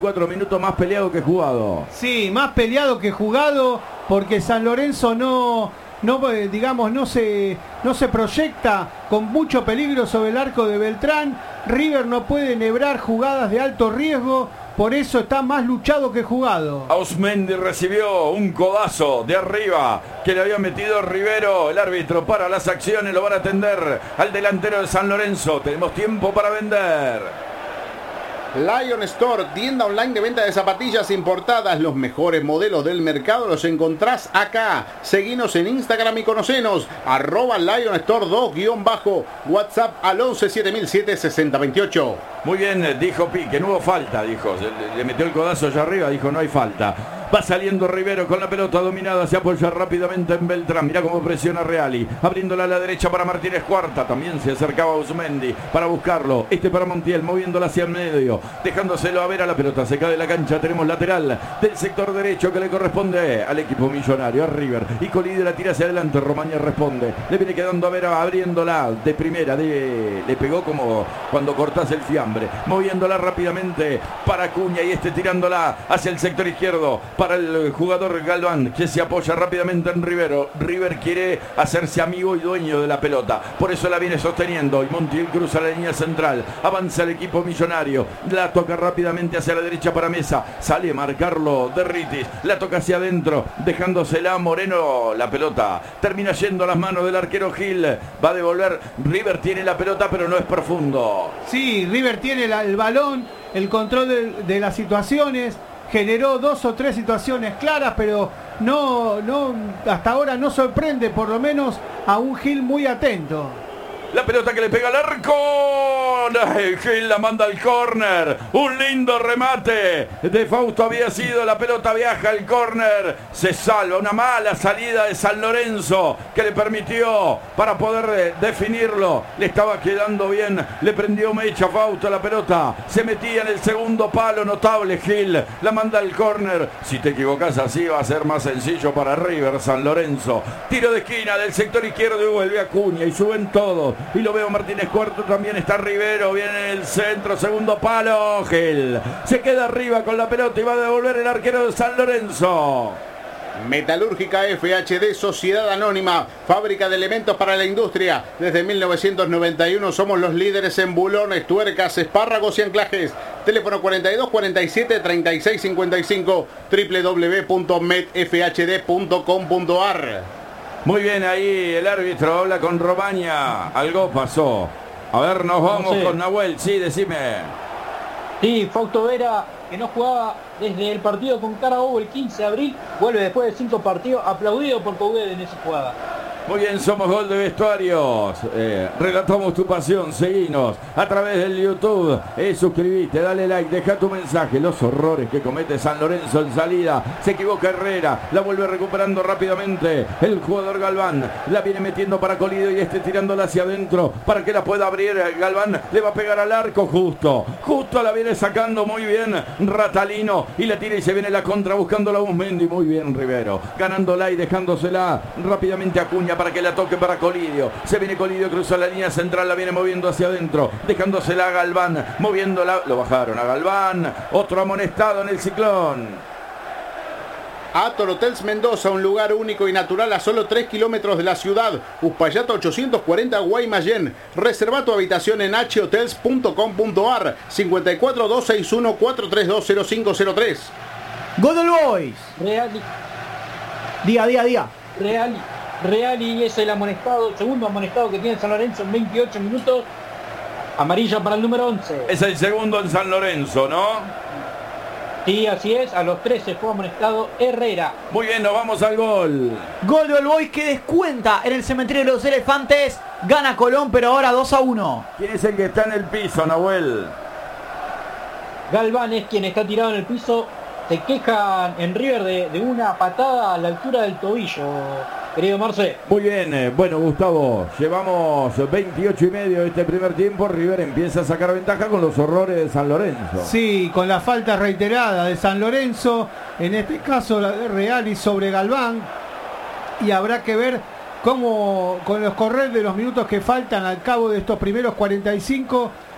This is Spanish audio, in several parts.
44 minutos, más peleado que jugado. Sí, más peleado que jugado, porque San Lorenzo no se proyecta con mucho peligro sobre el arco de Beltrán. River no puede enhebrar jugadas de alto riesgo, por eso está más luchado que jugado. Ausmendi recibió un codazo de arriba que le había metido Rivero. El árbitro para las acciones, lo van a atender al delantero de San Lorenzo. Tenemos tiempo para vender. Lion Store, tienda online de venta de zapatillas importadas. Los mejores modelos del mercado los encontrás acá. Seguinos en Instagram y conocenos. @Lion Store 2_ WhatsApp al 11 7007 6028. Muy bien, dijo Pique, no hubo falta, dijo. Le metió el codazo allá arriba, dijo no hay falta. Va saliendo Rivero con la pelota dominada, se apoya rápidamente en Beltrán. Mirá cómo presiona Reali, abriéndola a la derecha para Martínez Cuarta. También se acercaba Uzmendi para buscarlo. Para Montiel, moviéndola hacia el medio, dejándoselo a ver a la pelota. Se cae de la cancha, tenemos lateral del sector derecho que le corresponde al equipo millonario, a River. Y Colidio la tira hacia adelante, Romaña responde. Le viene quedando a ver, abriéndola de primera. Le pegó como cuando cortás el fiambre. Moviéndola rápidamente para Acuña y tirándola hacia el sector izquierdo. Para el jugador Galván, que se apoya rápidamente en Rivero. River quiere hacerse amigo y dueño de la pelota, por eso la viene sosteniendo. Y Montiel cruza la línea central, avanza el equipo millonario, la toca rápidamente hacia la derecha para Mesa, sale a marcarlo Derritis, la toca hacia adentro, dejándosela a Moreno. La pelota termina yendo a las manos del arquero Gil, va a devolver. River tiene la pelota, pero no es profundo. Sí, River tiene el balón, el control de las situaciones. Generó 2 o 3 situaciones claras, pero no hasta ahora no sorprende, por lo menos a un Gil muy atento. La pelota que le pega al arco. Gil la manda al córner. Un lindo remate de Fausto había sido. La pelota viaja al córner. Se salva una mala salida de San Lorenzo que le permitió para poder definirlo. Le estaba quedando bien. Le prendió mecha a Fausto. La pelota se metía en el segundo palo. Notable Gil. La manda al córner. Si te equivocas así va a ser más sencillo para River. San Lorenzo. Tiro de esquina del sector izquierdo y vuelve Acuña y suben todos. Y lo veo Martínez Cuarto, también está Rivero, viene el centro, segundo palo, Gil se queda arriba con la pelota y va a devolver el arquero de San Lorenzo. Metalúrgica FHD, Sociedad Anónima, fábrica de elementos para la industria. Desde 1991 somos los líderes en bulones, tuercas, espárragos y anclajes. Teléfono 42 47 36 55, www.medfhd.com.ar. Muy bien, ahí el árbitro habla con Romaña. Algo pasó. A ver, nos vamos con Nahuel. Sí, decime. Sí, Fausto Vera, que no jugaba desde el partido con Carabobo el 15 de abril, vuelve después de 5 partidos, aplaudido por Coudet en esa jugada. Muy bien, somos Gol de Vestuarios. Relatamos tu pasión, seguinos a través del YouTube. Suscribite, dale like, deja tu mensaje. Los horrores que comete San Lorenzo en salida. Se equivoca Herrera, la vuelve recuperando rápidamente el jugador Galván. La viene metiendo para Colidio y tirándola hacia adentro para que la pueda abrir. Galván le va a pegar al arco justo la viene sacando muy bien Ratalino y la tira y se viene la contra buscando la Uzmendi. Muy bien Rivero, ganándola y dejándosela rápidamente a Acuña para que la toque para Colidio. Se viene Colidio, cruza la línea central, la viene moviendo hacia adentro, dejándosela a Galván, moviéndola, lo bajaron a Galván, otro amonestado en el Ciclón. Ator Hotels Mendoza, un lugar único y natural a solo 3 kilómetros de la ciudad. Uspallata 840 Guaymallén. Reserva tu habitación en hotels.com.ar 54 261 432 0503. Godol Boys. Diga. Reali es el amonestado, segundo amonestado que tiene San Lorenzo en 28 minutos. Amarilla para el número 11. Es el segundo en San Lorenzo, ¿no? Sí, así es, a los 13 fue amonestado Herrera. Muy bien, nos vamos al gol. Gol del Boys que descuenta en el cementerio de los elefantes. Gana Colón, pero ahora 2-1. ¿Quién es el que está en el piso, Nahuel? Galván es quien está tirado en el piso. Se quejan en River de una patada a la altura del tobillo, querido Marce. Muy bien, bueno Gustavo, llevamos 28 y medio de este primer tiempo. River empieza a sacar ventaja con los horrores de San Lorenzo. Sí, con la falta reiterada de San Lorenzo, en este caso la de Reali sobre Galván, y habrá que ver cómo con los correr de los minutos que faltan al cabo de estos primeros 45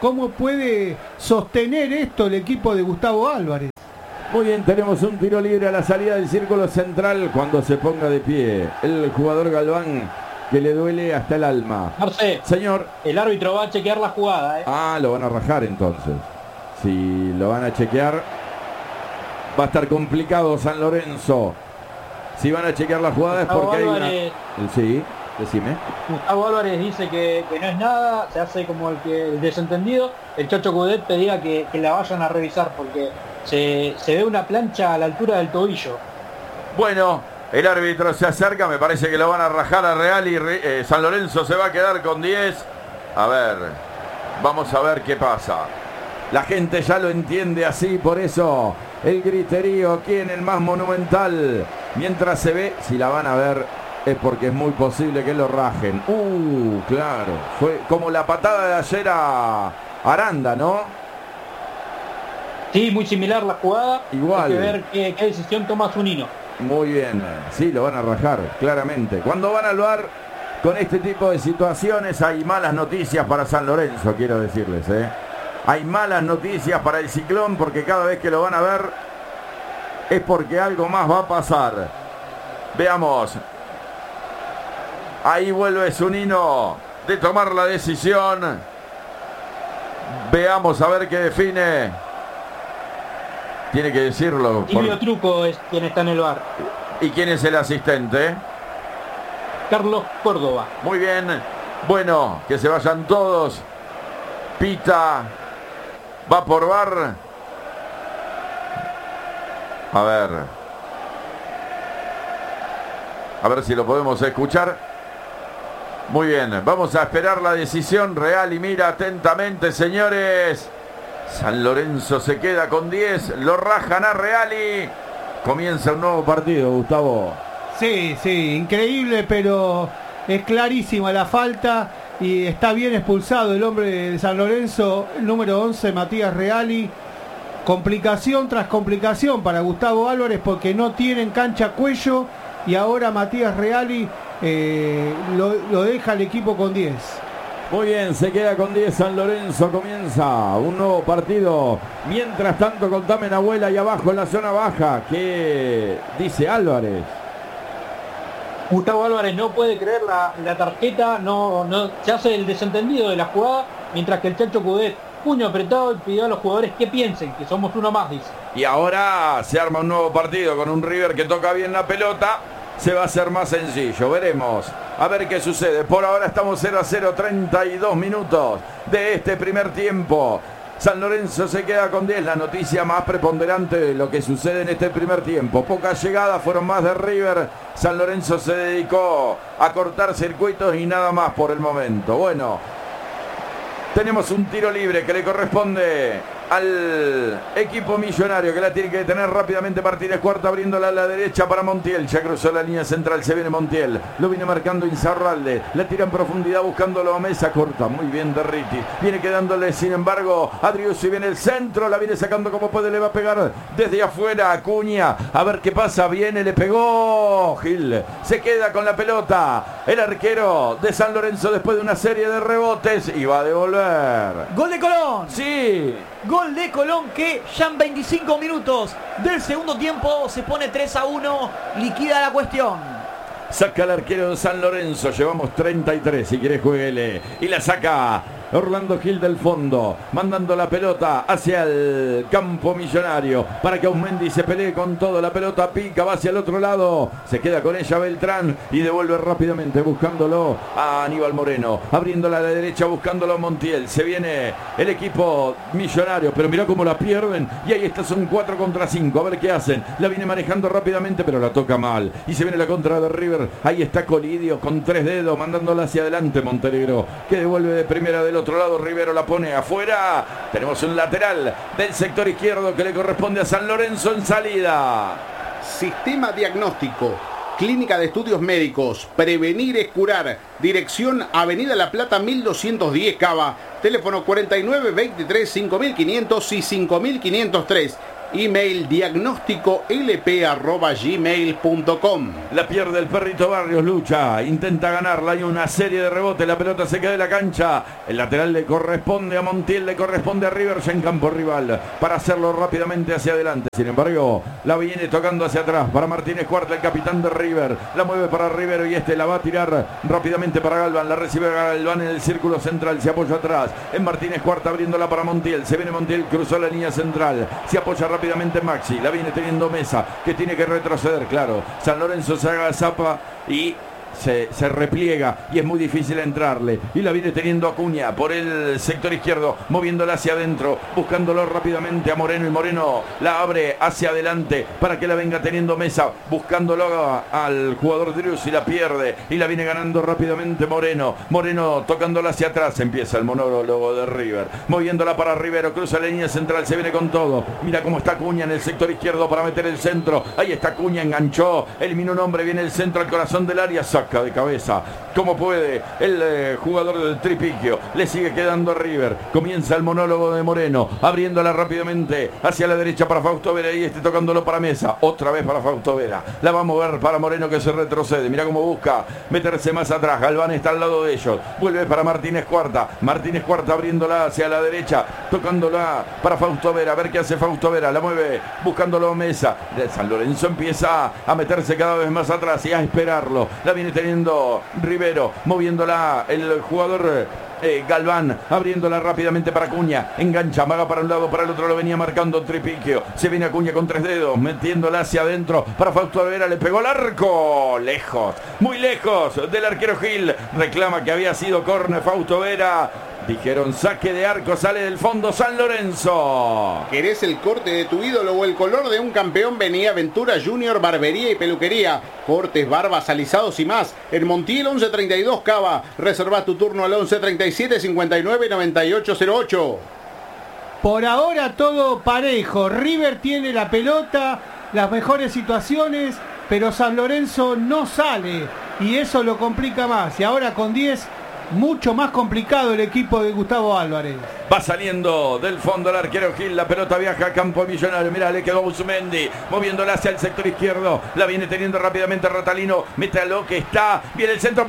cómo puede sostener esto el equipo de Gustavo Álvarez. Muy bien, tenemos un tiro libre a la salida del círculo central cuando se ponga de pie el jugador Galván, que le duele hasta el alma. Marce, Señor. el árbitro va a chequear la jugada. Ah, lo van a rajar entonces. Si lo van a chequear, va a estar complicado San Lorenzo. Si van a chequear la jugada Gustavo es porque Álvarez, hay una... Sí, decime. Gustavo Álvarez dice que no es nada, se hace como el desentendido. El Chacho Coudet pedía que la vayan a revisar porque se ve una plancha a la altura del tobillo. Bueno, el árbitro se acerca, me parece que lo van a rajar a Real y San Lorenzo se va a quedar con 10. A ver, vamos a ver qué pasa. La gente ya lo entiende así, por eso el griterío aquí en el más monumental. Mientras se ve, si la van a ver, es porque es muy posible que lo rajen. Claro, fue como la patada de ayer a Aranda, ¿no? Sí, muy similar la jugada. Igual. Hay que ver qué decisión toma Zunino. Muy bien, sí, lo van a rajar, claramente. Cuando van al VAR con este tipo de situaciones hay malas noticias para San Lorenzo, quiero decirles, ¿eh? Hay malas noticias para el Ciclón porque cada vez que lo van a ver es porque algo más va a pasar. Veamos. Ahí vuelve Zunino de tomar la decisión. Veamos a ver qué define. Tiene que decirlo. Silvio Truco es quien está en el VAR. ¿Y quién es el asistente? Carlos Córdoba. Muy bien. Bueno, que se vayan todos. Pita. Va por VAR. A ver si lo podemos escuchar. Muy bien, vamos a esperar la decisión real y mira atentamente, señores. San Lorenzo se queda con 10, lo rajan a Reali. Comienza un nuevo partido, Gustavo. Sí, increíble, pero es clarísima la falta y está bien expulsado el hombre de San Lorenzo, el número 11, Matías Reali. Complicación tras complicación para Gustavo Álvarez porque no tienen cancha Cuello y ahora Matías Reali lo deja el equipo con 10. Muy bien, se queda con 10 San Lorenzo, comienza un nuevo partido. Mientras tanto, contame, Nahuel, ahí abajo en la zona baja, ¿qué dice Álvarez? Gustavo Álvarez no puede creer la tarjeta, no se hace el desentendido de la jugada, mientras que el Chacho Coudet, puño apretado, y pidió a los jugadores que piensen, que somos uno más, dice. Y ahora se arma un nuevo partido con un River que toca bien la pelota. Se va a hacer más sencillo, veremos a ver qué sucede. Por ahora estamos 0-0, 32 minutos de este primer tiempo. San Lorenzo se queda con 10, la noticia más preponderante de lo que sucede en este primer tiempo. Pocas llegadas, fueron más de River. San Lorenzo se dedicó a cortar circuitos y nada más por el momento. Bueno, tenemos un tiro libre que le corresponde al equipo millonario, que la tiene que detener rápidamente Martínez Cuarta, abriéndola a la derecha para Montiel. Ya cruzó la línea central, se viene Montiel, lo viene marcando Insaurralde, la tira en profundidad buscándolo a Mesa, corta muy bien Derriti, viene quedándole sin embargo Adriusi, viene el centro, la viene sacando como puede, le va a pegar desde afuera Acuña, a ver qué pasa, viene, le pegó Gil, se queda con la pelota el arquero de San Lorenzo después de una serie de rebotes y va a devolver. Gol de Colón. Sí. Gol de Colón que ya en 25 minutos del segundo tiempo se pone 3-1, liquida la cuestión. Saca el arquero de San Lorenzo, llevamos 33, si quieres jueguele. Y la saca Orlando Gil del fondo, mandando la pelota hacia el campo millonario para que Aumendi se pelee con todo. La pelota pica, va hacia el otro lado, se queda con ella Beltrán y devuelve rápidamente buscándolo a Aníbal Moreno, abriéndola a la derecha buscándolo a Montiel. Se viene el equipo millonario, pero mirá cómo la pierden y ahí está, son 4 contra 5, a ver qué hacen. La viene manejando rápidamente pero la toca mal y se viene la contra de River. Ahí está Colidio con 3 dedos mandándola hacia adelante. Montenegro que devuelve de primera del otro lado, Rivero la pone afuera. Tenemos un lateral del sector izquierdo que le corresponde a San Lorenzo en salida. Sistema diagnóstico, Clínica de Estudios Médicos, Prevenir es Curar, dirección Avenida La Plata 1210 Cava, teléfono 49 23 5500 y 5503. Email diagnósticolp@gmail.com. La pierde el Perrito Barrios, lucha, intenta ganarla, hay una serie de rebotes, la pelota se queda de la cancha, el lateral le corresponde a Montiel, le corresponde a River ya en campo rival, para hacerlo rápidamente hacia adelante. Sin embargo, la viene tocando hacia atrás para Martínez Cuarta, el capitán de River, la mueve para Rivero y la va a tirar rápidamente para Galván, la recibe Galván en el círculo central, se apoya atrás, en Martínez Cuarta abriéndola para Montiel, se viene Montiel, cruzó la línea central, se apoya rápidamente en Maxi, la viene teniendo Mesa, que tiene que retroceder, claro, San Lorenzo se haga zapa y se repliega y es muy difícil entrarle, y la viene teniendo Acuña por el sector izquierdo, moviéndola hacia adentro, buscándolo rápidamente a Moreno, y Moreno la abre hacia adelante para que la venga teniendo Mesa, buscándolo al jugador Drius, y la pierde y la viene ganando rápidamente Moreno tocándola hacia atrás, empieza el monólogo de River, moviéndola para Rivero, cruza la línea central, se viene con todo, mira cómo está Acuña en el sector izquierdo para meter el centro, ahí está Acuña, enganchó, eliminó un hombre, viene el centro al corazón del área, saca de cabeza como puede el jugador del Tripiquio, le sigue quedando a River, comienza el monólogo de Moreno, abriéndola rápidamente hacia la derecha para Fausto Vera, y tocándolo para Mesa, otra vez para Fausto Vera, la va a mover para Moreno, que se retrocede, mira cómo busca meterse más atrás, Galván está al lado de ellos, vuelve para Martínez Cuarta abriéndola hacia la derecha, tocándola para Fausto Vera, a ver qué hace Fausto Vera, la mueve buscándolo Mesa, San Lorenzo empieza a meterse cada vez más atrás y a esperarlo, la viene teniendo Rivero, moviéndola el jugador Galván, abriéndola rápidamente para Acuña, engancha, maga para un lado, para el otro, lo venía marcando Tripiquio, se viene Acuña con 3 dedos, metiéndola hacia adentro para Fausto Vera, le pegó al arco, lejos, muy lejos del arquero Gil, reclama que había sido córner Fausto Vera. Dijeron saque de arco, sale del fondo San Lorenzo. ¿Querés el corte de tu ídolo o el color de un campeón? Vení a Ventura Junior Barbería y Peluquería. Cortes, barbas, alisados y más. En Montiel 1132 Cava. Reserva tu turno al 1137 59 9808. Por ahora todo parejo. River tiene la pelota, las mejores situaciones, pero San Lorenzo no sale y eso lo complica más. Y ahora con 10, mucho más complicado el equipo de Gustavo Álvarez. Va saliendo del fondo el arquero Gil, la pelota viaja a campo millonario, mirá, le quedó Uzmendi, moviéndola hacia el sector izquierdo, la viene teniendo rápidamente Ratalino, mete a lo que está, viene el centro.